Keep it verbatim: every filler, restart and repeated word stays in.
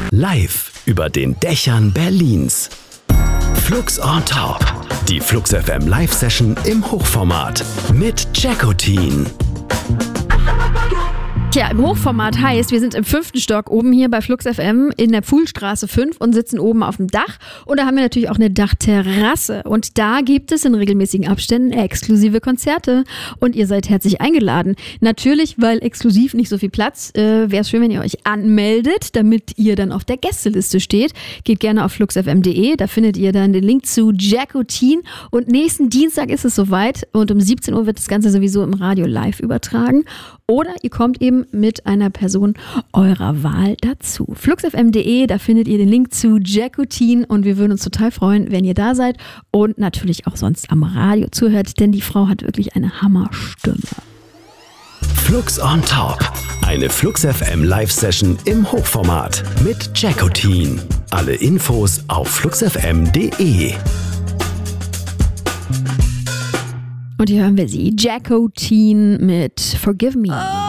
Live über den Dächern Berlins. Flux on Top. Die Flux F M Live-Session im Hochformat mit Jackotin. Tja, im Hochformat heißt, wir sind im fünften Stock oben hier bei Flux F M in der Pfuhlstraße fünf und sitzen oben auf dem Dach. Und da haben wir natürlich auch eine Dachterrasse. Und da gibt es in regelmäßigen Abständen exklusive Konzerte. Und ihr seid herzlich eingeladen. Natürlich, weil exklusiv nicht so viel Platz, äh, wäre es schön, wenn ihr euch anmeldet, damit ihr dann auf der Gästeliste steht. Geht gerne auf flux f m punkt d e, da findet ihr dann den Link zu Jackotin. Und nächsten Dienstag ist es soweit. Und um siebzehn Uhr wird das Ganze sowieso im Radio live übertragen. Oder ihr kommt eben mit einer Person eurer Wahl dazu. flux f m punkt d e, da findet ihr den Link zu Jackotin und wir würden uns total freuen, wenn ihr da seid und natürlich auch sonst am Radio zuhört, denn die Frau hat wirklich eine Hammerstimme. Flux on Top. Eine Flux F M Live-Session im Hochformat mit Jackotin. Alle Infos auf flux f m punkt d e. Und hier hören wir sie, Jackotin mit Forgive Me.